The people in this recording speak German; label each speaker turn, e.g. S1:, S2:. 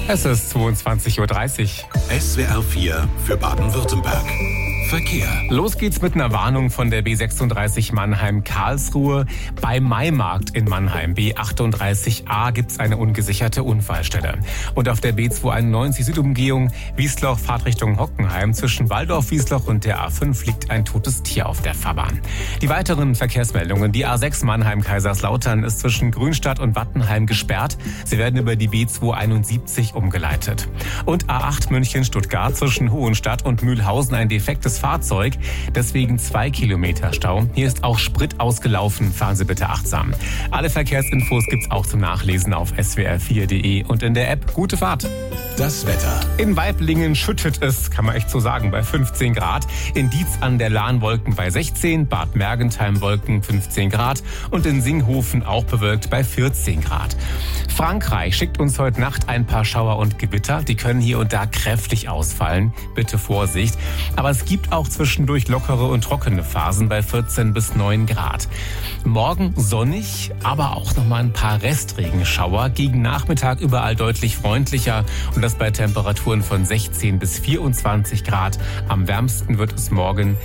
S1: Es ist 22:30 Uhr.
S2: SWR 4 für Baden-Württemberg. Verkehr.
S1: Los geht's mit einer Warnung von der B36 Mannheim-Karlsruhe. Beim Maimarkt in Mannheim, B38a, gibt's eine ungesicherte Unfallstelle. Und auf der B291 Südumgehung Wiesloch, Fahrtrichtung Hockenheim, zwischen Waldorf-Wiesloch und der A5 liegt ein totes Tier auf der Fahrbahn. Die weiteren Verkehrsmeldungen. Die A6 Mannheim-Kaiserslautern ist zwischen Grünstadt und Wattenheim gesperrt. Sie werden über die B271 umgeleitet. Und A8 München-Stuttgart zwischen Hohenstadt und Mühlhausen ein defektes Fahrzeug, deswegen 2 Kilometer Stau. Hier ist auch Sprit ausgelaufen, fahren Sie bitte achtsam. Alle Verkehrsinfos gibt's auch zum Nachlesen auf swr4.de und in der App. Gute Fahrt.
S2: Das Wetter.
S1: In Waiblingen schüttet es, kann man echt so sagen, bei 15 Grad. In Dietz an der Lahn Wolken bei 16, Bad Mergentheim Wolken 15 Grad und in Singhofen auch bewölkt bei 14 Grad. Frankreich schickt uns heute Nacht ein paar Schauer und Gewitter. Die können hier und da kräftig ausfallen. Bitte Vorsicht. Aber es gibt auch zwischendurch lockere und trockene Phasen bei 14 bis 9 Grad. Morgen sonnig, aber auch noch mal ein paar Restregenschauer. Gegen Nachmittag überall deutlich freundlicher und das bei Temperaturen von 16 bis 24 Grad. Am wärmsten wird es morgen